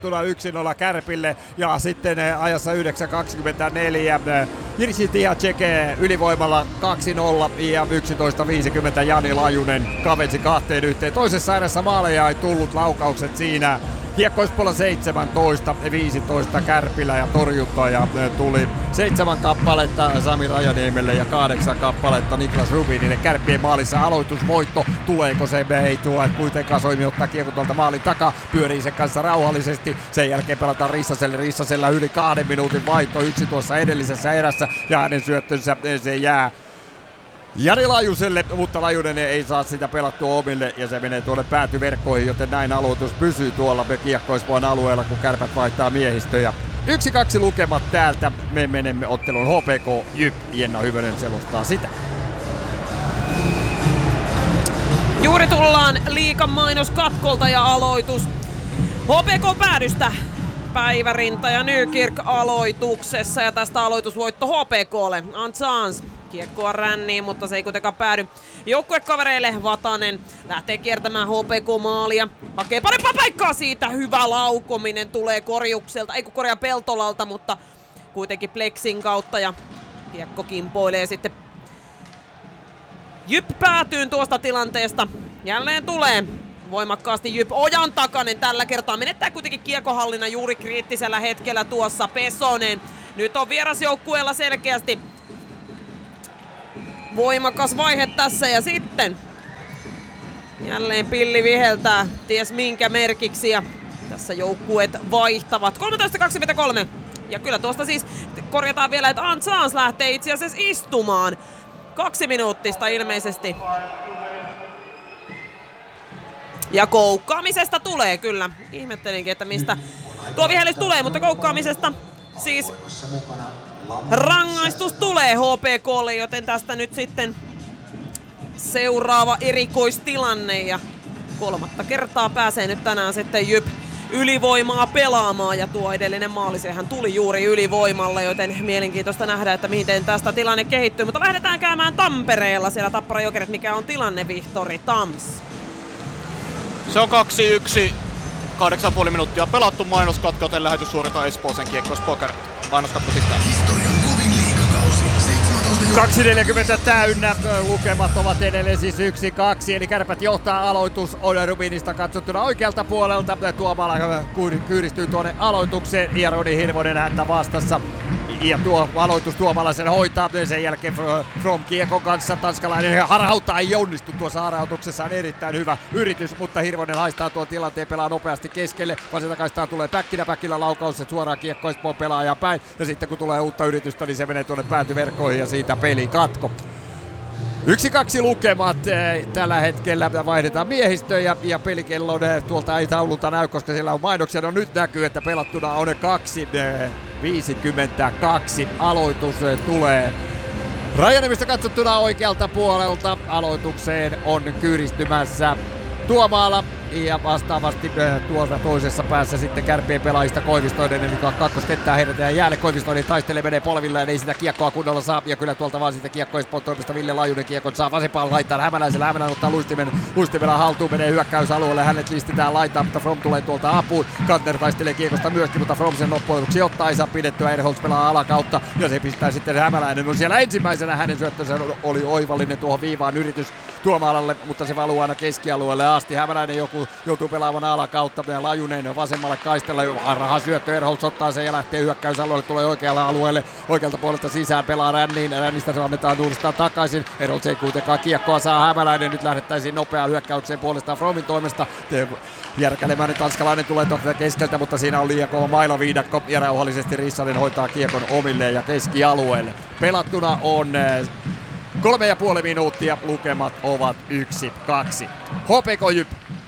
1-0 Kärpille ja sitten ajassa 9.24 Jirsi Tiaceke ylivoimalla 2-0 ja 11.50 Jani Lajunen kavensi 2-1. Toisessa erässä maaleja ei tullut, laukaukset siinä. Kiekko Espolla 17-15 Kärpillä ja torjuntoja tuli 7 kappaletta Sami Rajaniemelle ja 8 kappaletta Niklas Rubinille. Kärppien maalissa aloitusvoitto, tuleeko se? Ei tule kuitenkaan. Soimi ottaa kiekko tuolta maalin takaa, pyörii sen kanssa rauhallisesti. Sen jälkeen pelataan Rissasella yli 2 minuutin vaihto, yksi tuossa edellisessä erässä ja hänen syöttönsä se jää Jani Lajuselle, mutta Lajunen ei saa sitä pelattua omille ja se menee tuonne päätyverkkoihin, joten näin aloitus pysyy tuolla Kiekko Espoon alueella, kun Kärpät vaihtaa miehistöjä. 1-2 lukemat täältä, me menemme ottelun HPK JYP, Jenna Hyvönen selostaa sitä. Juuri tullaan liigan mainoskatkolta ja aloitus HPK-päädystä. Päivärinta ja Nykirk aloituksessa ja tästä aloitusvoitto HPKlle. Ansans kiekkoa ränniin, mutta se ei kuitenkaan päädy joukkuekavereille. Vatanen lähtee kiertämään HPK-maalia. Hakee parempaa paikkaa siitä. Hyvä laukominen tulee Korjukselta, ei kun korjaa Peltolalta, mutta kuitenkin Plexin kautta ja kiekko kimpoilee sitten JYP päätyyn tuosta tilanteesta. Jälleen tulee voimakkaasti JYP. Ojan Takanen tällä kertaa menettää kuitenkin kiekohallinnan juuri kriittisellä hetkellä tuossa Pesonen. Nyt on vierasjoukkueella selkeästi voimakas vaihe tässä ja sitten jälleen pilli viheltää ties minkä merkiksi ja tässä joukkueet vaihtavat. 13.23 ja kyllä tuosta siis korjataan vielä, että Ansans lähtee itse asiassa istumaan. 2 minuuttista ilmeisesti. Ja koukkaamisesta tulee kyllä. Ihmettelinkin, että mistä tuo vihellys tulee, mutta koukkaamisesta siis rangaistus tulee HPKlle, joten tästä nyt sitten seuraava erikoistilanne. Ja 3. kertaa pääsee nyt tänään sitten JYP ylivoimaa pelaamaan ja tuo edellinen maali, sehän tuli juuri ylivoimalla, joten mielenkiintoista nähdä, että miten tästä tilanne kehittyy. Mutta lähdetään käymään Tampereella, siellä Tappara Jokerit, mikä on tilanne, Vihtori Tams. Se on 2-1, 8,5 minuuttia pelattu mainoskatko, joten lähetys suoritaan Espooseen Kiekko Poker. Mainoskatko siis täällä. 2.40 täynnä, lukemat ovat edelleen siis 1-2, eli Kärpät johtaa aloitus Oda Rubinista katsottuna oikealta puolelta. Tuomala kyyristyy tuonne aloitukseen ja Roni Hirvonen häntä vastassa. Ja tuo aloitus Tuomala sen hoitaa, sen jälkeen From Kiekon kanssa tanskalainen harhauttaa, ei onnistu tuossa harhautuksessa, on erittäin hyvä yritys, mutta Hirvonen haistaa tuon tilanteen, pelaa nopeasti keskelle, vasentakaistaan tulee Päkkilä laukaus, se suoraan Kiekko Espoon pelaaja päin, ja sitten kun tulee uutta yritystä, niin se menee tuonne päätyverkkoihin ja siitä peli katko. 1-2 lukemat tällä hetkellä, vaihdetaan miehistöjä ja pelikellon tuolta ei taululta näy, koska siellä on mainoksia. No nyt näkyy, että pelattuna on 2.52. Aloitus tulee Rajaniemestä katsottuna oikealta puolelta. Aloitukseen on kyyristymässä Tuomaala ja vastaavasti tuossa toisessa päässä sitten Kärppien pelaajista Koivistoinen, eli kakkoskenttää heitetään jäälle. Koivistoinen taistelee, menee polvilleen, ei sitä kiekkoa kunnolla saa, ja kyllä tuolta vaan sitä kiekko Espoon toimesta Ville Lajunen kiekon saa vasempaan laittaa Hämäläisellä. Hämäläinen ottaa luistimella haltuun, menee hyökkäysalueelle, hänet listetään laitaan, mutta From tulee tuolta apuun. Kantner taistelee kiekosta myöskin, mutta From sen loppujen ottaa, ei saa pidettyä. Erholz pelaa alakautta ja se pistää sitten Hämäläinen. No siellä ensimmäisenä hänen syöttönsä oli oivallinen tuohon viivaan yritys Tuomaalalle, mutta se valuu aina keskialueelle asti. Hämäläinen joutuu pelaamaan alakautta ja Lajunen vasemmalle kaistella. Raha syöttö, Erholz ottaa sen ja lähtee hyökkäysalueelle, tulee oikealle alueelle. Oikealta puolelta sisään pelaa ränniin. Rännistä se annetaan uudestaan takaisin. Erholz ei kuitenkaan kiekkoa saa. Hämäläinen nyt lähdettäisiin nopeaan hyökkäykseen puolestaan Fromin toimesta. Järkälemäinen tanskalainen tulee tuolta keskeltä, mutta siinä on liian kova mailaviidakko ja rauhallisesti Rissanen hoitaa kiekon omilleen ja keskialueelle. Pelattuna on 3,5 minuuttia, lukemat ovat 1-2. HPK JYP.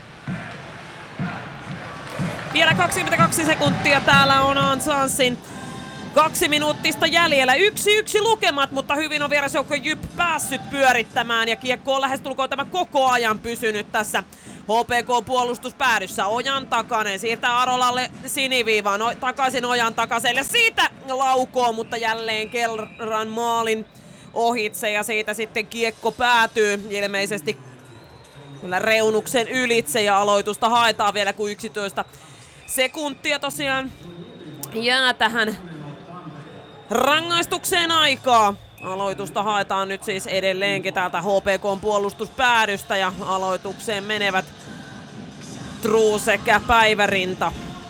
Vielä 22 sekuntia, täällä on Ansansin 2 minuuttista jäljellä. 1-1 lukemat, mutta hyvin on vierasjoukko JYP päässyt pyörittämään ja kiekko on lähestulkoon tämä koko ajan pysynyt tässä HPK-puolustuspäädyssä. Ojan Takanen siirtää Arolalle siniviivaan, takaisin Ojan Takaselle. Siitä laukoo, mutta jälleen kerran maalin ohitse ja siitä sitten kiekko päätyy ilmeisesti kyllä reunuksen ylitse ja aloitusta haetaan vielä kun sekuntia tosiaan jää tähän rangaistukseen aikaa. Aloitusta haetaan nyt siis edelleenkin täältä HPK:n puolustuspäädystä ja aloitukseen menevät True sekä Päivärinta.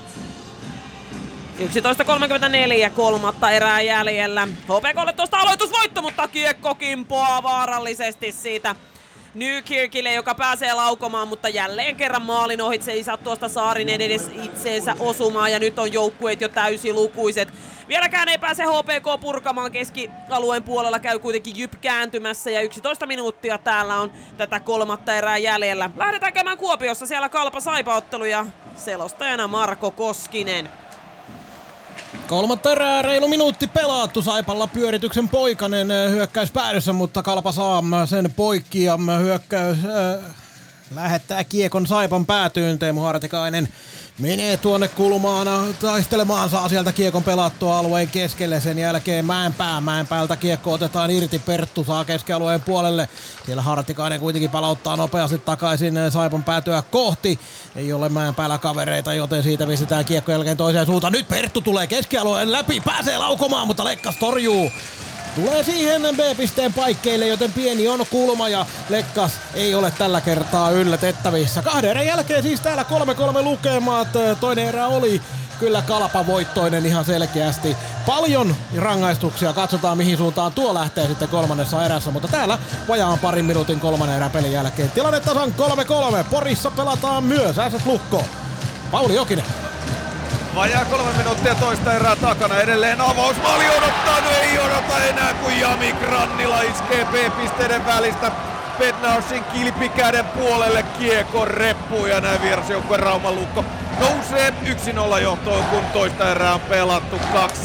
11.34, kolmatta erää jäljellä. HPK:lle tuosta aloitusvoitto, mutta kiekko kimpoaa vaarallisesti siitä Nykirkille, joka pääsee laukomaan, mutta jälleen kerran maalin ohitse ei saa tuosta Saarinen edes itseensä osumaan ja nyt on joukkueet jo täysilukuiset. Vieläkään ei pääse HPK purkamaan, keskialueen puolella käy kuitenkin Jyp kääntymässä ja 11 minuuttia täällä on tätä kolmatta erää jäljellä. Lähdetään käymään Kuopiossa, siellä Kalpa-Saipa-ottelu ja selostajana Marko Koskinen. Kolmatta erää, reilu minuutti pelattu. Saipalla pyörityksen Poikanen hyökkäys päädyssä, mutta Kalpa saa sen poikki ja hyökkäys lähettää kiekon Saipan päätyyn. Teemu Hartikainen menee tuonne kulmaan taistelemaan, saa sieltä kiekon pelattua alueen keskelle. Sen jälkeen Mäenpäältä kiekko otetaan irti. Perttu saa keskialueen puolelle. Siellä Hartikainen kuitenkin palauttaa nopeasti takaisin Saipan päätyä kohti. Ei ole Mäenpäällä kavereita, joten siitä pistetään kiekko jälkeen toiseen suuntaan. Nyt Perttu tulee keskialueen läpi, pääsee laukomaan, mutta Lekkas torjuu. Tulee siihen B-pisteen paikkeille, joten pieni on kulma ja Lekkas ei ole tällä kertaa yllätettävissä. 2 erän jälkeen siis täällä 3-3 lukemat. Toinen erä oli kyllä Kalpa voittoinen ihan selkeästi. Paljon rangaistuksia, katsotaan mihin suuntaan tuo lähtee sitten kolmannessa erässä, mutta täällä vajaan parin minuutin kolmannen erän pelin jälkeen. Tilanne tasan 3-3, Porissa pelataan myös SS Lukko. Pauli Jokinen. Vajaa 3 minuuttia toista erää takana, edelleen avausmaali odottaa, ei odota enää kun Jami Grannila iskee B-pisteiden välistä Bednarsin kilpikäden puolelle kiekon reppuun ja näin vierasjoukkueen Rauman Lukko nousee 1-0 johtoon kun toista erää on pelattu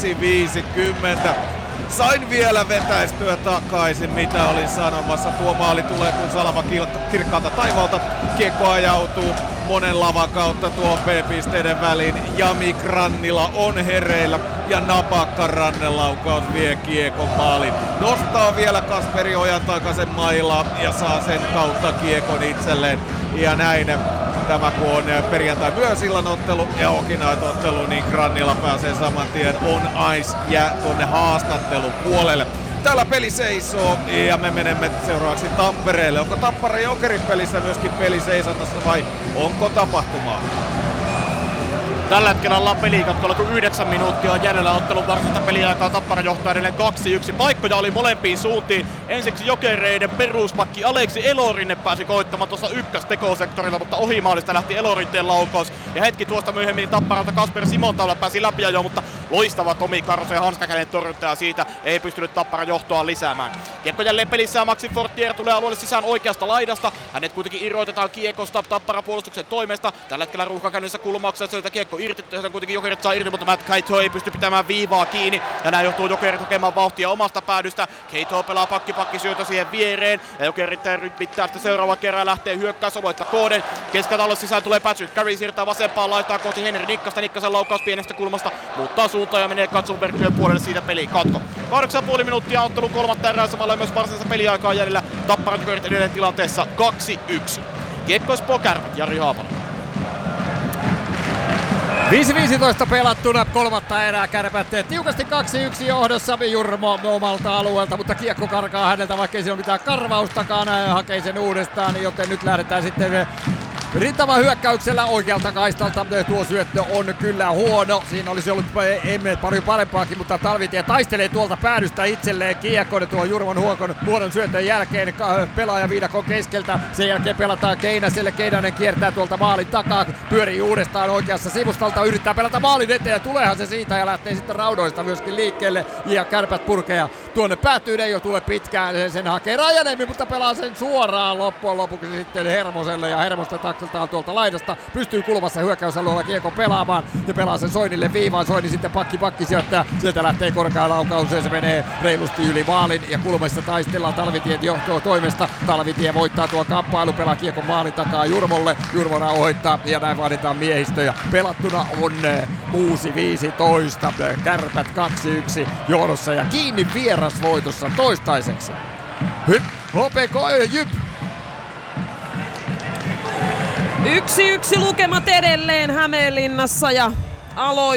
2.50. Sain vielä vetäistyä takaisin, mitä olin sanomassa. Tuo maali tulee, kun salama kirkkaalta taivaalta. Kiekko ajautuu monen lavan kautta tuon B-pisteiden väliin. Jami Grannila on hereillä ja napakka rannelaukaus vie kiekon maalin. Nostaa vielä Kasperi Ojan takaisen mailaa ja saa sen kautta kiekon itselleen. Ja näin tämä kun on perjantai myös illan ottelu ja Okinait-ottelu, niin Grannila pääsee saman tien on ice ja tuonne haastattelun puolelle. Täällä peli seisoo ja me menemme seuraavaksi Tampereelle. Onko Tappara Jokerin pelissä myöskin peli seisonnassa vai onko tapahtumaa? Tällä hetkellä ollaan pelikatkolla, kun 9 minuuttia on jäljellä ottelun varsinaista peliaikaa. Tappara johtaa edelleen 2-1. Paikkoja oli molempiin suuntiin. Ensiksi Jokereiden peruspakki Aleksi Elorinne pääsi koittamaan tuossa ykköstekosektorilla, mutta ohimaalista lähti Elorinteen laukaus. Ja hetki tuosta myöhemmin Tapparalta Kasper Simontaula pääsi läpi jo, mutta loistava Tomi Karso ja hanskakäden torjunta ja siitä ei pystynyt Tappara johtoa lisäämään. Kiekko jälleen pelissä ja Maxi Fortier tulee alueelle sisään oikeasta laidasta. Hänet kuitenkin irrotetaan kiekosta Tappara puolustuksen toimesta. Tällä hetkellä ruuhkakäynnissä kulmauksessa sieltä kiekko irti, kuitenkin Jokerit saa irti, mutta Matt Keito ei pysty pitämään viivaa kiinni. Ja näin johtuu Jokerit hakemaan vauhtia omasta päädystä. Keito pelaa pakkisyötä siihen viereen. Ja Jokerit rytmittää sitten seuraava kerran lähtee hyökkäys voittaa Kooden. Keskellä sisään tulee Patrick Carey, siirtää vasempaan laitaa kohti Henri Nikkasta. Nikkasen laukaus pienestä kulmasta muuttaa suuntaan ja menee Katsunbergin puolelle siitä peliin katko. 8,5 minuuttia ottelun kolmatta erää, samalla myös varsinaisessa peliaikaa jäljellä. Tappara Jokerit edelleen tilanteessa 2-1. Kiekkois Pokart, Jari Haapala. 5.15 pelattuna kolmatta erää, Kärpät tiukasti 2-1 johdossa Jurmo omalta alueelta, mutta kiekko karkaa häneltä, vaikka ei siinä ole mitään karvaustakaan, hakee sen uudestaan, joten nyt lähdetään sitten rintaman hyökkäyksellä oikealta kaistalta. Tuo syöttö on kyllä huono. Siinä olisi ollut paljon parempaakin, mutta Talvitie taistelee tuolta päädystä itselleen kiekon. Tuo Jurmon huonon syötön jälkeen pelaaja viidakon keskeltä. Sen jälkeen pelataan Keinäselle. Keinänen kiertää tuolta maalin takaa. Pyörii uudestaan oikeassa sivustalta. Yrittää pelata maalin eteen ja tuleehan se siitä ja lähtee sitten raudoista myöskin liikkeelle. Ja Kärpät purkea tuonne päätyyn. Ei ole tule pitkään. Sen hakee Rajaniemi, mutta pelaa sen suoraan loppujen lopuksi sitten Hermoselle ja Hermosta takseltaan tuolta laidasta. Pystyy kulmassa hyökkäysalueella kiekko pelaamaan ja pelaa sen Soinille viivaan. Soini sitten pakki syöttää. Sieltä lähtee korkea laukaus ja se menee reilusti yli maalin ja kulmassa taistellaan Talvitien johtoa toimesta. Talvitie voittaa tuo kamppailu, pelaa kiekon maalin takaa Jurmolle. Jurmo rauhoittaa ja näin vaaditaan miehistöjä. Pelattuna on 6.15. Kärpät 2-1 johdossa ja kiinni vierasvoitossa toistaiseksi. HPK Jyp. 1-1 lukemat edelleen Hämeenlinnassa ja